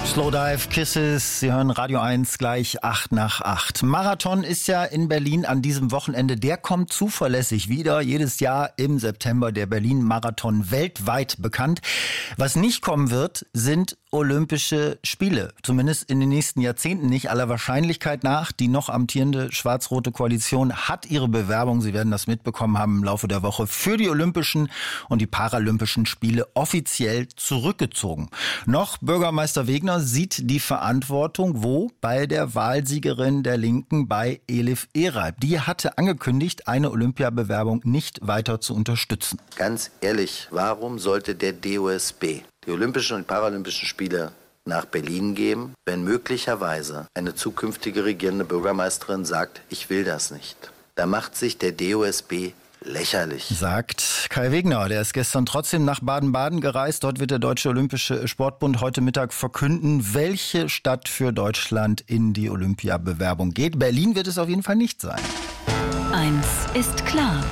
Slowdive Kisses, Sie hören Radio 1 gleich 8:08. Marathon ist ja in Berlin an diesem Wochenende. Der kommt zuverlässig wieder. Jedes Jahr im September der Berlin-Marathon weltweit bekannt. Was nicht kommen wird, sind Olympische Spiele. Zumindest in den nächsten Jahrzehnten nicht. Aller Wahrscheinlichkeit nach. Die noch amtierende schwarz-rote Koalition hat ihre Bewerbung, Sie werden das mitbekommen haben im Laufe der Woche, für die Olympischen und die Paralympischen Spiele offiziell zurückgezogen. Noch Bürgermeister Wegner sieht die Verantwortung wo? Bei der Wahlsiegerin der Linken, bei Elif Ereib. Die hatte angekündigt, eine Olympiabewerbung nicht weiter zu unterstützen. Ganz ehrlich, warum sollte der DOSB die Olympischen und Paralympischen Spiele nach Berlin geben, wenn möglicherweise eine zukünftige regierende Bürgermeisterin sagt, ich will das nicht? Da macht sich der DOSB lächerlich. Sagt Kai Wegner. Der ist gestern trotzdem nach Baden-Baden gereist. Dort wird der Deutsche Olympische Sportbund heute Mittag verkünden, welche Stadt für Deutschland in die Olympiabewerbung geht. Berlin wird es auf jeden Fall nicht sein. Eins ist klar.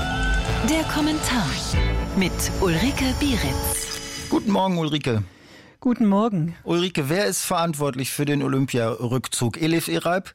Der Kommentar mit Ulrike Bieritz. Guten Morgen, Ulrike. Guten Morgen. Ulrike, wer ist verantwortlich für den Olympiarückzug? Elif Ereib?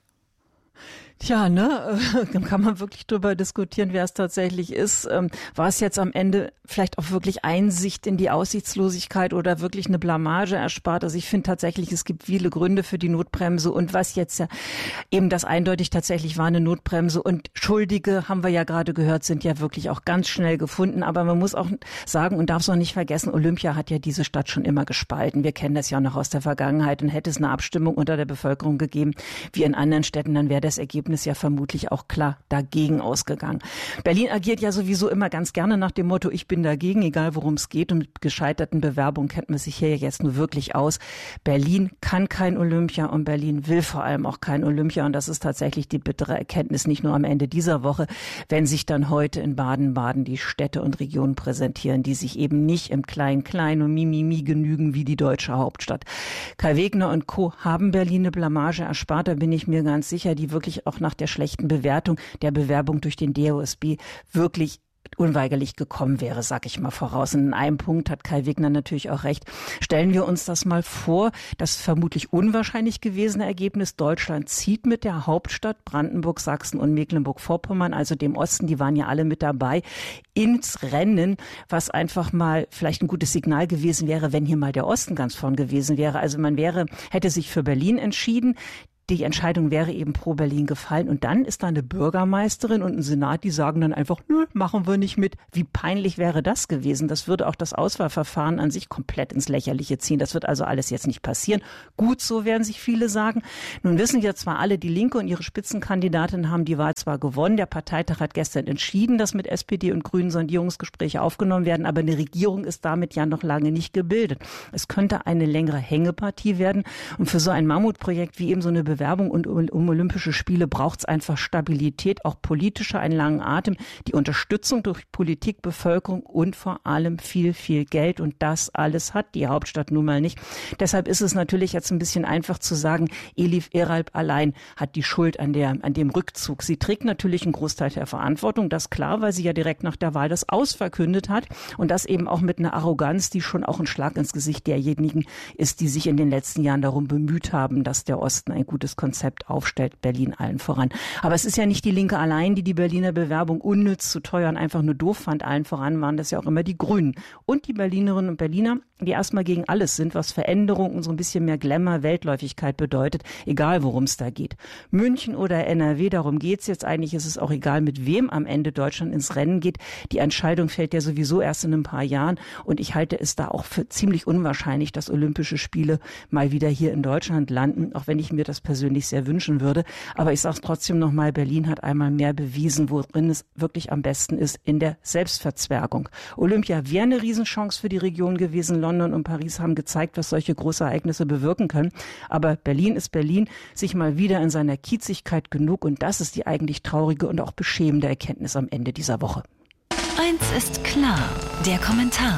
Tja, dann kann man wirklich drüber diskutieren, wer es tatsächlich ist. War es jetzt am Ende vielleicht auch wirklich Einsicht in die Aussichtslosigkeit oder wirklich eine Blamage erspart? Also ich finde tatsächlich, es gibt viele Gründe für die Notbremse und was jetzt ja eben das eindeutig tatsächlich war, eine Notbremse und Schuldige, haben wir ja gerade gehört, sind ja wirklich auch ganz schnell gefunden. Aber man muss auch sagen und darf es auch nicht vergessen, Olympia hat ja diese Stadt schon immer gespalten. Wir kennen das ja noch aus der Vergangenheit und hätte es eine Abstimmung unter der Bevölkerung gegeben, wie in anderen Städten, dann wäre das Ergebnis ja vermutlich auch klar dagegen ausgegangen. Berlin agiert ja sowieso immer ganz gerne nach dem Motto, ich bin dagegen, egal worum es geht. Und mit gescheiterten Bewerbungen kennt man sich hier jetzt nur wirklich aus. Berlin kann kein Olympia und Berlin will vor allem auch kein Olympia. Und das ist tatsächlich die bittere Erkenntnis, nicht nur am Ende dieser Woche, wenn sich dann heute in Baden-Baden die Städte und Regionen präsentieren, die sich eben nicht im Klein-Klein und Mimimi genügen wie die deutsche Hauptstadt. Kai Wegner und Co. haben Berlin eine Blamage erspart, da bin ich mir ganz sicher, die wirklich auch nach der schlechten Bewertung der Bewerbung durch den DOSB wirklich unweigerlich gekommen wäre, sag ich mal voraus. Und in einem Punkt hat Kai Wegner natürlich auch recht. Stellen wir uns das mal vor, das vermutlich unwahrscheinlich gewesene Ergebnis, Deutschland zieht mit der Hauptstadt Brandenburg, Sachsen und Mecklenburg-Vorpommern, also dem Osten, die waren ja alle mit dabei, ins Rennen, was einfach mal vielleicht ein gutes Signal gewesen wäre, wenn hier mal der Osten ganz vorn gewesen wäre. Also hätte sich für Berlin entschieden. Die Entscheidung wäre eben pro Berlin gefallen. Und dann ist da eine Bürgermeisterin und ein Senat, die sagen dann einfach, nö, machen wir nicht mit. Wie peinlich wäre das gewesen? Das würde auch das Auswahlverfahren an sich komplett ins Lächerliche ziehen. Das wird also alles jetzt nicht passieren. Gut, so werden sich viele sagen. Nun wissen ja zwar alle, die Linke und ihre Spitzenkandidatin haben die Wahl zwar gewonnen. Der Parteitag hat gestern entschieden, dass mit SPD und Grünen Sondierungsgespräche aufgenommen werden. Aber eine Regierung ist damit ja noch lange nicht gebildet. Es könnte eine längere Hängepartie werden. Und für so ein Mammutprojekt wie eben so eine Bewerbung und um Olympische Spiele braucht es einfach Stabilität, auch politische, einen langen Atem, die Unterstützung durch Politik, Bevölkerung und vor allem viel, viel Geld. Und das alles hat die Hauptstadt nun mal nicht. Deshalb ist es natürlich jetzt ein bisschen einfach zu sagen, Elif Ereib allein hat die Schuld an dem Rückzug. Sie trägt natürlich einen Großteil der Verantwortung, das klar, weil sie ja direkt nach der Wahl das ausverkündet hat und das eben auch mit einer Arroganz, die schon auch ein Schlag ins Gesicht derjenigen ist, die sich in den letzten Jahren darum bemüht haben, dass der Osten ein gutes Konzept aufstellt, Berlin allen voran. Aber es ist ja nicht die Linke allein, die Berliner Bewerbung unnütz, zu teuer und einfach nur doof fand. Allen voran waren das ja auch immer die Grünen. Und die Berlinerinnen und Berliner, die erstmal gegen alles sind, was Veränderung und so ein bisschen mehr Glamour, Weltläufigkeit bedeutet, egal worum es da geht. München oder NRW, darum geht's jetzt eigentlich, ist es auch egal, mit wem am Ende Deutschland ins Rennen geht. Die Entscheidung fällt ja sowieso erst in ein paar Jahren und ich halte es da auch für ziemlich unwahrscheinlich, dass Olympische Spiele mal wieder hier in Deutschland landen, auch wenn ich mir das persönlich sehr wünschen würde. Aber ich sage es trotzdem nochmal, Berlin hat einmal mehr bewiesen, worin es wirklich am besten ist, in der Selbstverzwergung. Olympia wäre eine Riesenchance für die Region gewesen. London und Paris haben gezeigt, was solche Großereignisse bewirken können. Aber Berlin ist Berlin, sich mal wieder in seiner Kiezigkeit genug. Und das ist die eigentlich traurige und auch beschämende Erkenntnis am Ende dieser Woche. Eins ist klar, der Kommentar.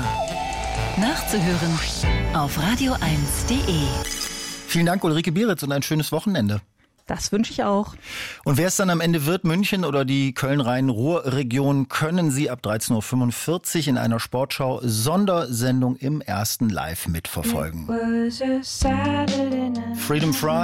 Nachzuhören auf radio1.de. Vielen Dank, Ulrike Bieritz, und ein schönes Wochenende. Das wünsche ich auch. Und wer es dann am Ende wird, München oder die Köln-Rhein-Ruhr-Region, können Sie ab 13.45 Uhr in einer Sportschau-Sondersendung im Ersten Live mitverfolgen. Freedom Fry